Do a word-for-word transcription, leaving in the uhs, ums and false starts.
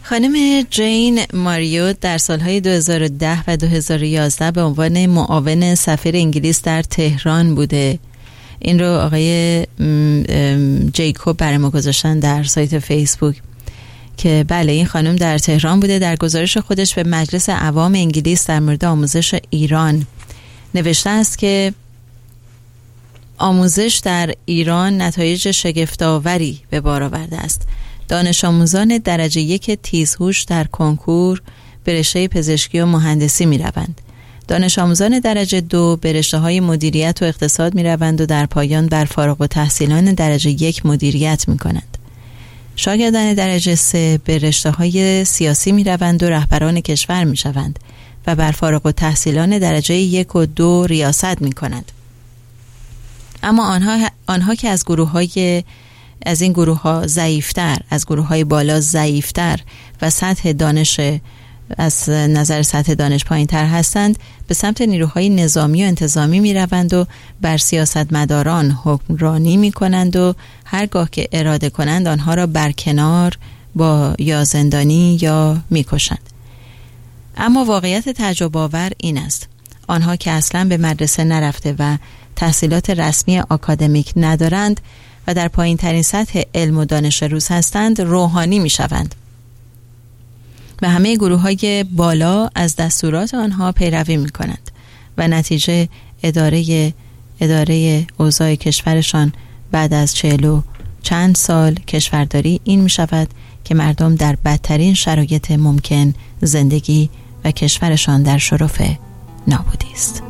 خانم جین ماریوت در سالهای دو هزار و ده و دو هزار و یازده به عنوان معاون سفیر انگلیس در تهران بوده. این رو آقای جیکوب برای ما گذاشتن در سایت فیسبوک که بله این خانم در تهران بوده. در گزارش خودش به مجلس عوام انگلیس در مورد آموزش ایران نوشته است که آموزش در ایران نتایج شگفت‌آوری به بار آورده است. دانش آموزان درجه یک تیزهوش در کنکور به رشته پزشکی و مهندسی می روند. دانش آموزان درجه دو به رشته های مدیریت و اقتصاد می روند و در پایان بر فارغ التحصیلان درجه یک مدیریت می کنند. شاگردان درجه سه به رشته های سیاسی می روند و رهبران کشور می شوند و بر فارغ التحصیلان درجه یک و دو ریاست می کنند. اما آنها, آنها که از گروه های از این گروه ها ضعیفتر، از گروه های بالا ضعیفتر و سطح دانش از نظر سطح دانش پایین تر هستند به سمت نیروهای نظامی و انتظامی می روند و بر سیاستمداران حکمرانی می کنند و هرگاه که اراده کنند آنها را برکنار با یا زندانی یا می کشند. اما واقعیت تعجب آور این است: آنها که اصلا به مدرسه نرفته و تحصیلات رسمی آکادمیک ندارند و در پایین ترین سطح علم و دانش روز هستند روحانی می شوند و همه گروه های بالا از دستورات آنها پیروی می کنند و نتیجه اداره اداره اوضاع کشورشان بعد از چهل و چند سال کشورداری این می شود که مردم در بدترین شرایط ممکن زندگی و کشورشان در شرف نابودی است.